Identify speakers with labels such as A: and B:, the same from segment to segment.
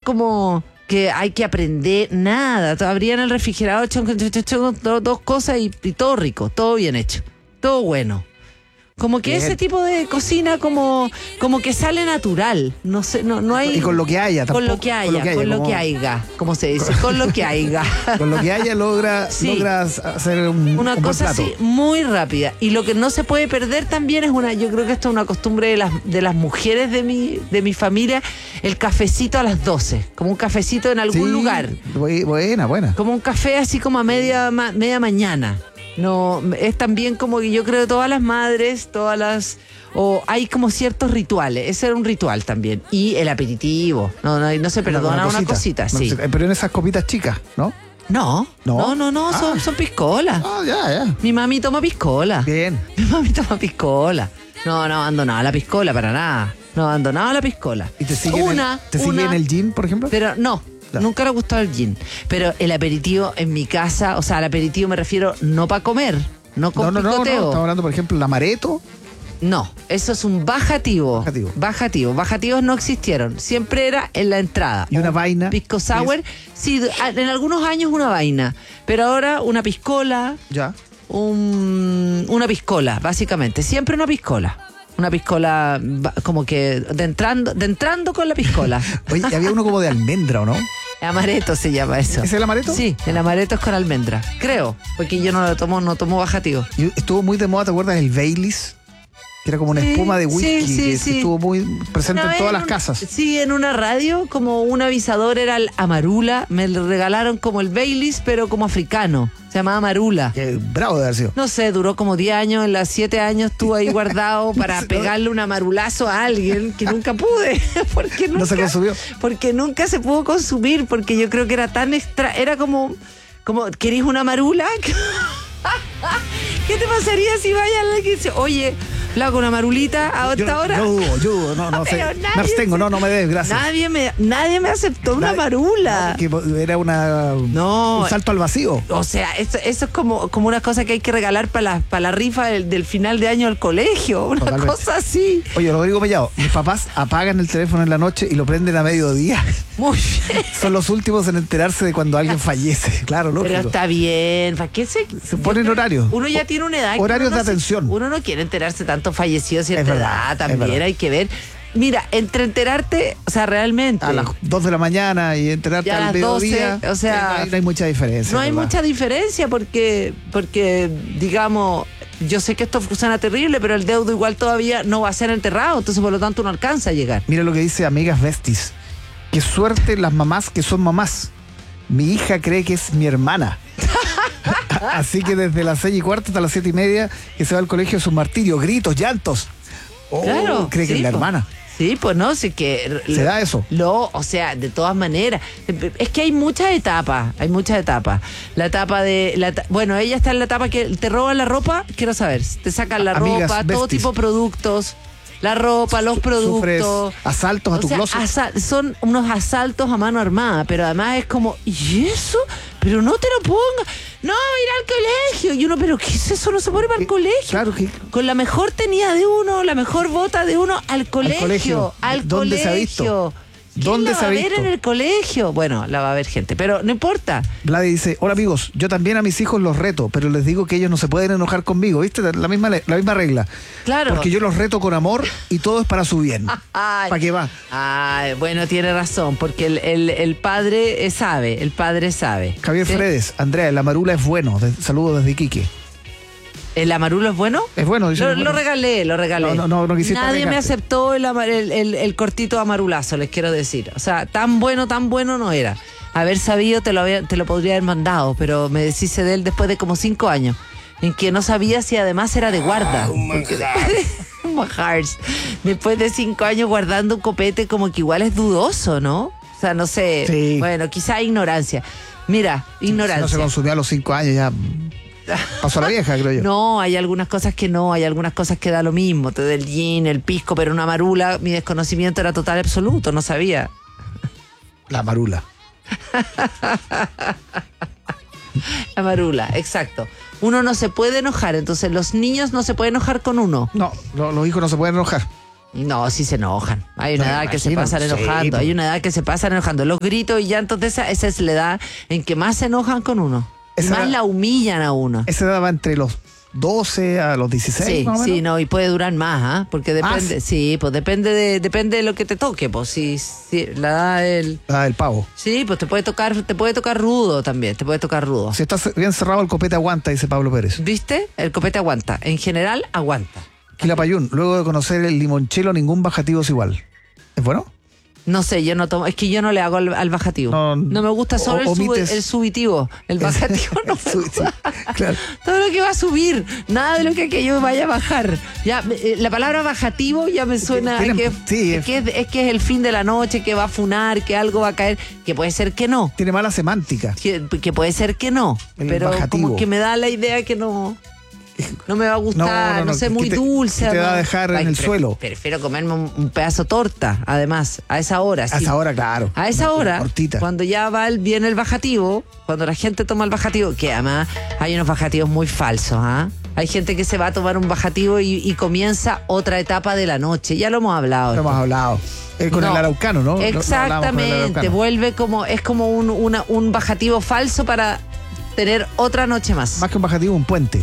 A: como que hay que aprender nada. Abrían el refrigerador, dos cosas y todo rico, todo bien hecho, todo bueno. Como que ese tipo de cocina como que sale natural. No sé, no hay.
B: Y con lo que haya,
A: tampoco. Con lo que haya, como se dice, con lo que haya.
B: Con lo que haya logras hacer
A: una
B: un
A: cosa
B: buen plato.
A: así muy rápida. Y lo que no se puede perder también es yo creo que esto es una costumbre de las mujeres de mi familia, el cafecito a las 12, como un cafecito en algún lugar.
B: Buena.
A: Como un café así como a media mañana. No, es también como que yo creo que todas las madres, o hay como ciertos rituales. Ese era un ritual también. Y el aperitivo. No se perdona una cosita, sí.
B: Pero en esas copitas chicas, ¿no?
A: No, son piscolas.
B: Ya.
A: Mi mami toma piscola.
B: Bien.
A: Mi mami toma piscola. No abandonaba la piscola para nada. No abandonaba la piscola.
B: ¿Y te sigue en el gin, por ejemplo?
A: Pero no. Nunca le ha gustado el gin. Pero el aperitivo en mi casa, o sea, al aperitivo me refiero no para comer, no con picoteo.
B: No. Estamos hablando, por ejemplo, el amaretto.
A: No, eso es un bajativo.
B: Bajativo.
A: Bajativos no existieron. Siempre era en la entrada.
B: ¿Y una vaina?
A: Pisco sour. Sí, en algunos años una vaina. Pero ahora una piscola.
B: Ya.
A: Una piscola, básicamente. Siempre una piscola. Una piscola como que de entrando con la piscola.
B: Oye, había uno como de almendra, ¿o no?
A: Amaretto se llama eso.
B: ¿Es el amaretto?
A: Sí, el amaretto es con almendra. Creo, porque yo no tomo bajativo.
B: Y estuvo muy de moda, ¿te acuerdas del Baileys? Que era como una espuma de whisky, que estuvo muy presente en todas las casas.
A: Sí, en una radio, como un avisador era el Amarula. Me lo regalaron como el Baileys, pero como africano. Se llamaba Amarula.
B: Qué bravo de haber sido.
A: No sé, duró como 10 años. En los 7 años estuve ahí guardado para pegarle un amarulazo a alguien que nunca pude. Porque nunca,
B: no se consumió.
A: Porque nunca se pudo consumir. Porque yo creo que era tan extra. Era como ¿querés una amarula? ¿Qué te pasaría si vaya alguien y dice, oye, flaco, una marulita a esta hora?
B: Yo dudo, no sé. Me abstengo, no me des, gracias.
A: Nadie me aceptó una marula.
B: Que era un salto al vacío.
A: O sea, eso es como una cosa que hay que regalar para la rifa del final de año del colegio. Una
B: Totalmente.
A: Cosa así.
B: Oye, Rodrigo Mellado, mis papás apagan el teléfono en la noche y lo prenden a mediodía.
A: Muy bien.
B: Son los últimos en enterarse de cuando alguien fallece. Claro, lógico.
A: Pero está bien. ¿Para qué se
B: ponen horarios?
A: Uno ya tiene una edad.
B: Horarios de atención.
A: Uno no quiere enterarse tanto fallecido a cierta edad.
B: Es
A: También
B: verdad.
A: hay que ver. Mira, entre enterarte, o sea, realmente.
B: A las 2 de la mañana y enterarte al mediodía.
A: 12, o sea.
B: No hay mucha diferencia.
A: No hay mucha diferencia porque, digamos, yo sé que esto funciona terrible, pero el deudo igual todavía no va a ser enterrado, entonces por lo tanto no alcanza a llegar.
B: Mira lo que dice Amigas Vestis. Qué suerte las mamás que son mamás. Mi hija cree que es mi hermana. Así que desde las 6:15 hasta las 7:30 que se va al colegio es un martirio, gritos, llantos.
A: Claro,
B: cree que es la hermana.
A: Sí, pues no, sí que...
B: ¿Se da eso?
A: O sea, de todas maneras. Es que hay muchas etapas, La etapa bueno, ella está en la etapa que te roban la ropa, quiero saber, te sacan la
B: Amigas,
A: ropa, todo
B: besties.
A: tipo de productos, la ropa, los productos.
B: Sufres asaltos a tu closet.
A: Son unos asaltos a mano armada, pero además es como, ¿y eso? Pero no te lo pongas. No, ir al colegio. Y uno, ¿pero qué es eso? No se pone para el colegio.
B: Claro que...
A: Con la mejor tenida de uno, la mejor bota de uno, al colegio.
B: ¿Dónde se ha visto? ¿Dónde se ha visto?
A: ¿Quién la va a ver en el colegio? Bueno, la va a ver gente, pero no importa.
B: Vladi dice, hola amigos, yo también a mis hijos los reto, pero les digo que ellos no se pueden enojar conmigo, ¿viste? La misma regla.
A: Claro.
B: Porque yo los reto con amor y todo es para su bien. ¿Para qué va?
A: Ay, bueno, tiene razón, porque el padre sabe,
B: Javier
A: ¿sí?
B: Fredes, Andrea, la marula es bueno, saludos desde Iquique.
A: ¿El amarulo es bueno?
B: Es bueno.
A: Lo regalé.
B: No quisiste
A: Nadie me
B: arriesgarte.
A: aceptó el cortito amarulazo, les quiero decir. O sea, tan bueno no era. Haber sabido te lo podría haber mandado, pero me deshice de él después de como 5 años, en que no sabía si además era de guarda. Después de 5 años guardando un copete, como que igual es dudoso, ¿no? O sea, no sé.
B: Sí.
A: Bueno, quizá ignorancia. Mira, ignorancia.
B: Si no se consumió a los 5 años ya... Pasó a la vieja, creo yo.
A: No, hay algunas cosas que no, hay algunas cosas que da lo mismo. Te da el gin, el pisco, pero una marula, mi desconocimiento era total absoluto, no sabía.
B: La marula.
A: La marula, exacto. Uno no se puede enojar, entonces los niños no se pueden enojar con uno.
B: No, los hijos no se pueden enojar.
A: No, sí se enojan. Hay una
B: No,
A: edad
B: me
A: que se
B: imagino,
A: pasan
B: sí,
A: enojando.
B: pues.
A: Hay una edad que se pasan enojando. Los gritos y llantos de esa es la edad en que más se enojan con uno. Y
B: Esa
A: más
B: edad-
A: la humillan a uno.
B: Esa edad va entre los 12 a los 16,
A: Sí,
B: más o menos.
A: sí, no, y puede durar más, ¿ah? Porque depende, sí, pues depende de lo que te toque, pues sí, la edad del...
B: Ah, el pavo.
A: Sí, pues te puede tocar rudo también, te puede tocar rudo.
B: Si está bien cerrado, el copete aguanta, dice Pablo Pérez.
A: ¿Viste? El copete aguanta, en general aguanta.
B: Quilapayún, luego de conocer el limonchelo, ningún bajativo es igual. ¿Es bueno?
A: No sé, yo no tomo, es que yo no le hago al bajativo. No me gusta solo
B: omites-
A: el subitivo. El bajativo no me gusta.
B: Claro.
A: Todo lo que va a subir, nada de lo que aquello vaya a bajar. Ya, la palabra bajativo ya me suena a
B: Tiene-
A: que,
B: sí,
A: es que es el fin de la noche, que va a funar, que algo va a caer, que puede ser que no.
B: Tiene mala semántica.
A: Que puede ser que no.
B: El
A: Pero
B: bajativo.
A: como que me da la idea que no me va a gustar, no sé,
B: que
A: muy
B: te-
A: dulce.
B: que te va a
A: además.
B: dejar en el suelo.
A: Prefiero comerme un pedazo de torta, además, a esa hora.
B: A
A: sí.
B: esa hora, claro.
A: A esa hora,
B: Cortita.
A: cuando ya viene el bajativo, cuando la gente toma el bajativo, que además hay unos bajativos muy falsos, ¿ah? Hay gente que se va a tomar un bajativo y comienza otra etapa de la noche. Ya lo hemos hablado.
B: Lo hemos hablado. Con
A: No,
B: el araucano, ¿no? Lo hablamos con el
A: Exactamente,
B: araucano.
A: vuelve es como un bajativo falso para tener otra noche más.
B: Más que un bajativo, un puente.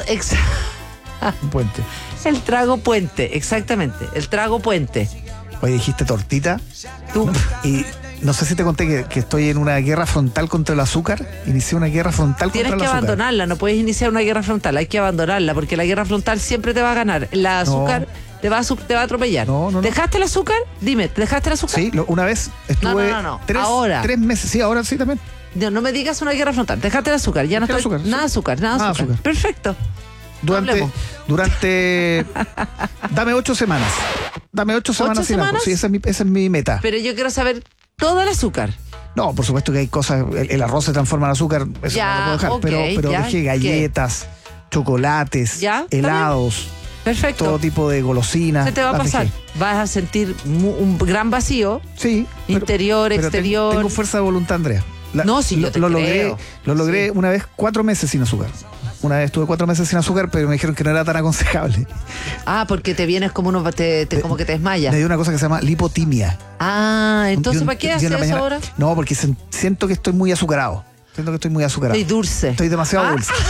B: Un puente.
A: El trago puente, exactamente, el trago puente.
B: Oye, dijiste tortita.
A: Tú,
B: Y no sé si te conté que estoy en una guerra frontal contra el azúcar. Inicié una guerra frontal
A: tienes
B: contra
A: que
B: el azúcar.
A: abandonarla, no puedes iniciar una guerra frontal, hay que abandonarla porque la guerra frontal siempre te va a ganar. El azúcar te va a atropellar.
B: No.
A: ¿Dejaste el azúcar? Dime, ¿te dejaste el azúcar?
B: Sí, una vez estuve
A: No.
B: 3
A: Ahora.
B: meses. Sí, ahora sí también.
A: No me digas una guerra frontal, dejaste el azúcar, ya no
B: Dejé el
A: estoy...
B: azúcar,
A: Nada
B: sí.
A: azúcar, nada
B: Nada
A: azúcar.
B: azúcar.
A: Perfecto. Hablemos.
B: Durante dame 8 semanas. Dame 8 semanas sin
A: semanas?
B: alcohol. Sí, esa es mi meta.
A: Pero yo quiero saber todo el azúcar.
B: No, por supuesto que hay cosas, el arroz se transforma en azúcar, eso
A: Ya,
B: no lo puedo dejar,
A: ok,
B: pero
A: ya,
B: dejé galletas, chocolates,
A: Ya, está
B: helados,
A: Perfecto.
B: todo tipo de golosinas.
A: Se te va a
B: las
A: pasar.
B: dejé.
A: Vas a sentir un gran vacío.
B: Sí.
A: Interior, exterior.
B: Tengo fuerza de voluntad, Andrea.
A: No, sí, yo te
B: lo
A: creo.
B: logré
A: Sí.
B: una vez 4 meses sin azúcar. Una vez estuve 4 meses sin azúcar, pero me dijeron que no era tan aconsejable.
A: Ah, porque te vienes como como que te desmayas.
B: Me dio una cosa que se llama lipotimia.
A: Ah, entonces
B: Yo-
A: ¿para qué
B: yo en
A: haces
B: la
A: eso
B: mañana-
A: ahora?
B: No, porque siento que estoy muy azucarado.
A: Estoy dulce.
B: Estoy demasiado
A: Ah.
B: dulce.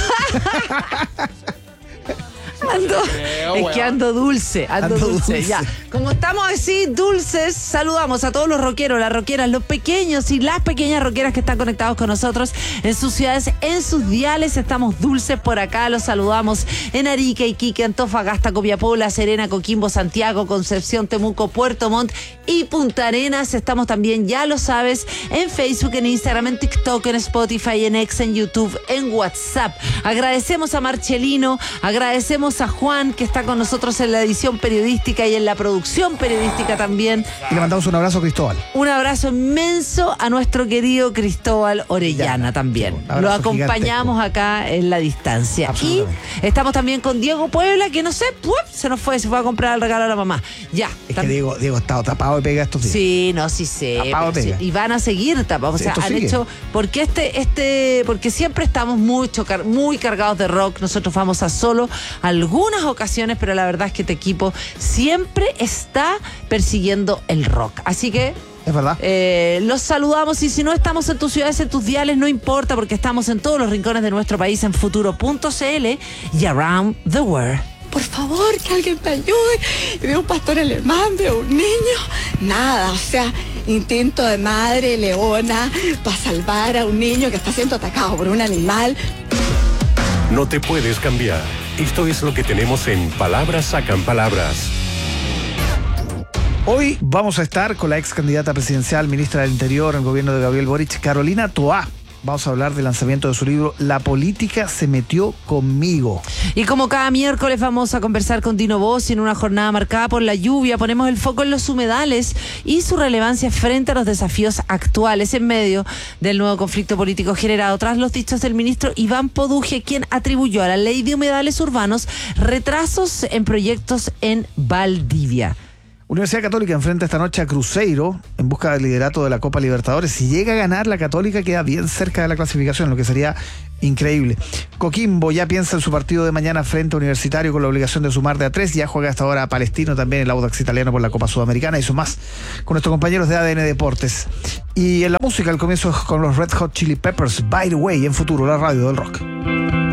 A: Ando dulce, ando
B: Ando
A: dulce,
B: dulce.
A: ya. Como estamos así dulces, saludamos a todos los rockeros, las rockeras, los pequeños y las pequeñas rockeras que están conectados con nosotros en sus ciudades, en sus diales. Estamos dulces por acá, los saludamos en Arica, Iquique, Antofagasta, Copiapó, La Serena, Coquimbo, Santiago, Concepción, Temuco, Puerto Montt y Punta Arenas. Estamos también, ya lo sabes, en Facebook, en Instagram, en TikTok, en Spotify, en X, en YouTube, en WhatsApp. Agradecemos a Marcelino, agradecemos a Juan que está con nosotros en la edición periodística y en la producción periodística también.
B: Y le mandamos un abrazo a Cristóbal.
A: Un abrazo inmenso a nuestro querido Cristóbal Orellana también.
B: un abrazo
A: Lo acompañamos
B: gigantesco.
A: acá en la distancia. Y
B: Absolutamente.
A: estamos también con Diego Puebla, que no sé, se fue a comprar el regalo a la mamá. Ya.
B: Es que Diego ha estado tapado de pega estos días.
A: Sí, no, sí sé.
B: Tapado
A: pero sí,
B: pega.
A: y van a seguir tapados. O
B: Sí,
A: sea,
B: esto
A: han
B: sigue.
A: hecho. Porque siempre estamos muy cargados de rock. Nosotros vamos a solo algunas ocasiones, pero la verdad es que este equipo siempre está persiguiendo el rock. Así que
B: Es verdad.
A: los saludamos y si no estamos en tus ciudades, en tus diales, no importa porque estamos en todos los rincones de nuestro país en futuro.cl y around the world.
C: Por favor, que alguien me ayude. Y veo un pastor alemán, veo un niño. Nada, o sea, intento de madre leona para salvar a un niño que está siendo atacado por un animal.
D: No te puedes cambiar. Esto es lo que tenemos en Palabras Sacan Palabras.
B: Hoy vamos a estar con la ex candidata presidencial, ministra del Interior en el gobierno de Gabriel Boric, Carolina Toá. Vamos a hablar del lanzamiento de su libro La política se metió conmigo.
A: Y como cada miércoles vamos a conversar con Dino Bossi en una jornada marcada por la lluvia, ponemos el foco en los humedales y su relevancia frente a los desafíos actuales en medio del nuevo conflicto político generado tras los dichos del ministro Iván Poduje, quien atribuyó a la ley de humedales urbanos retrasos en proyectos en Valdivia.
B: Universidad Católica enfrenta esta noche a Cruzeiro en busca del liderato de la Copa Libertadores. Si llega a ganar, la Católica queda bien cerca de la clasificación, lo que sería increíble. Coquimbo ya piensa en su partido de mañana frente a Universitario con la obligación de sumar de a 3. Ya juega hasta ahora a Palestino, también el Audax Italiano por la Copa Sudamericana. Hizo más con nuestros compañeros de ADN Deportes. Y en la música, el comienzo con los Red Hot Chili Peppers, By the Way, en Futuro, la radio del rock.